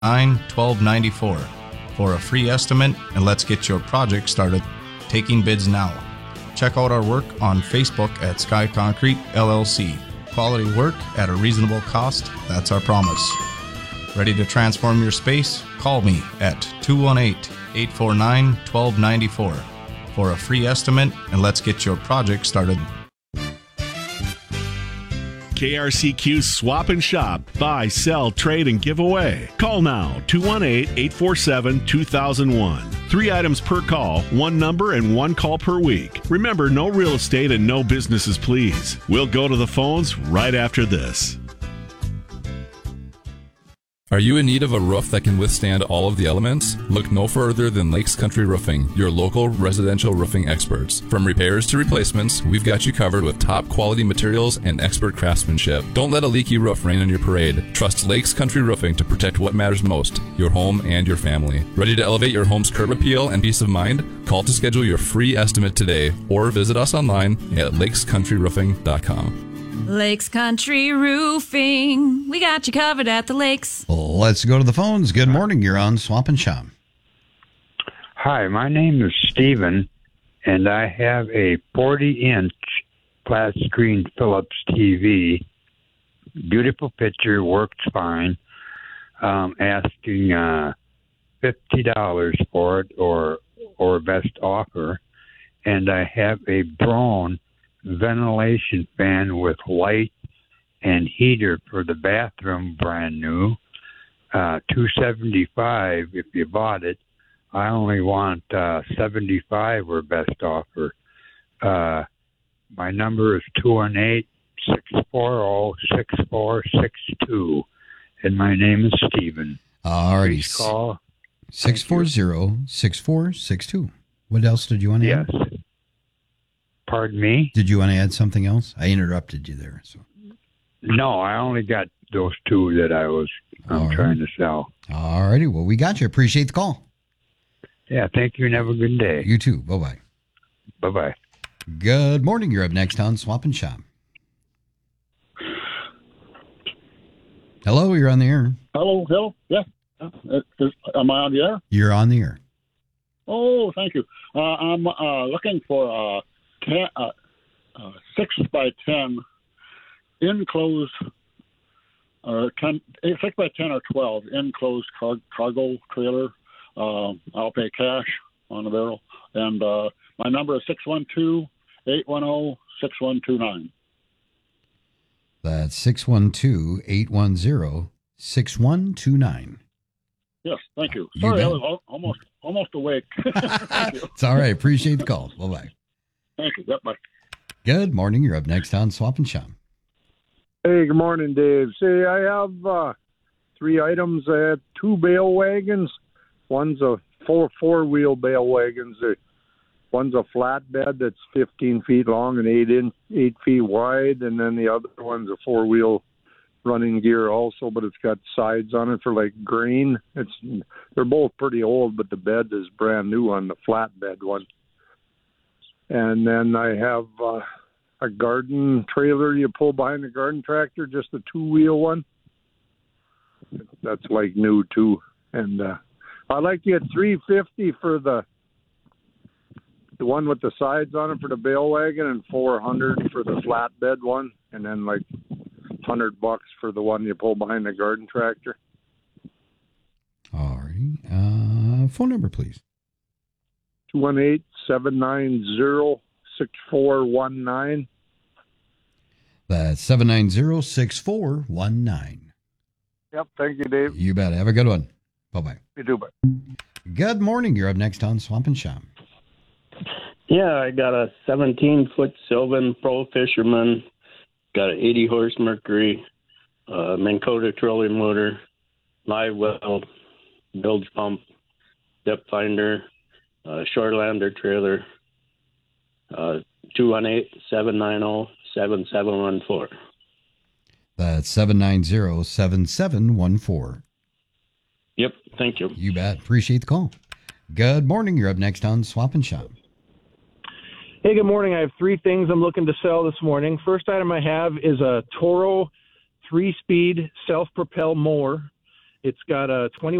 1294 for a free estimate, and let's get your project started. Taking bids now. Check out our work on Facebook at Sky Concrete LLC. Quality work at a reasonable cost, that's our promise. Ready to transform your space? Call me at 218-849-1294 for a free estimate, and let's get your project started. KRCQ Swap and Shop. Buy, sell, trade, and give away. Call now, 218-847-2001. 3 items per call, 1 number, and 1 call per week. Remember, no real estate and no businesses, please. We'll go to the phones right after this. Are you in need of a roof that can withstand all of the elements? Look no further than Lakes Country Roofing, your local residential roofing experts. From repairs to replacements, we've got you covered with top quality materials and expert craftsmanship. Don't let a leaky roof rain on your parade. Trust Lakes Country Roofing to protect what matters most, your home and your family. Ready to elevate your home's curb appeal and peace of mind? Call to schedule your free estimate today or visit us online at lakescountryroofing.com. Lakes Country Roofing. We got you covered at the lakes. Let's go to the phones. Good morning. You're on Swap and Shop. Hi, my name is Steven, and I have a 40-inch flat screen Philips TV. Beautiful picture, works fine. Asking $50 for it or best offer. And I have a Braun ventilation fan with light and heater for the bathroom, brand new. $275 if you bought it. I only want $75 or best offer. My number is 218-640-6462, and my name is Stephen. All right. Please call 640-6462. What else did you want to add? Yes. Pardon me? Did you want to add something else? I interrupted you there. So. No, I only got those 2 that I'm trying to sell. All righty. Well, we got you. Appreciate the call. Yeah, thank you and have a good day. You too. Bye-bye. Bye-bye. Good morning. You're up next on Swap and Shop. Hello, you're on the air. Hello. Yeah. Am I on the air? You're on the air. Oh, thank you. I'm looking for a 6x10 enclosed, or 6x10 or 12 enclosed cargo trailer. I'll pay cash on the barrel. And my number is 612-810-6129. That's 612-810-6129. Yes, thank you. Sorry, I was almost awake. It's all right. Appreciate the call. Bye-bye. Thank you. Yep, bye. Good morning. You're up next on Swap and Shop. Hey, good morning, Dave. See, I have 3 items. I had 2 bale wagons. One's a four-wheel bale wagons. One's a flatbed that's 15 feet long and 8 feet wide, and then the other one's a 4-wheel running gear also, but it's got sides on it for like grain. They're both pretty old, but the bed is brand new on the flatbed one. And then I have a garden trailer you pull behind the garden tractor, just a 2-wheel one. That's like new too. And I'd like to get $350 for the one with the sides on it for the bale wagon, and $400 for the flatbed one, and then like $100 for the one you pull behind the garden tractor. All right. Phone number, please. 218-790-6419. That's 790-6419. Yep. Thank you, Dave. You bet. Have a good one. Bye-bye. You too. Bye. Good morning. You're up next on Swamp and Shop. Yeah, I got a 17-foot Sylvan Pro Fisherman, got an 80-horse Mercury, Minn Kota trolling motor, live well, bilge pump, depth finder, Shorelander trailer, 218-790-7714. That's 790-7714. Yep, thank you. You bet. Appreciate the call. Good morning. You're up next on Swap and Shop. Hey, good morning. I have 3 things I'm looking to sell this morning. First item I have is a Toro 3-speed self-propel mower. It's got a 20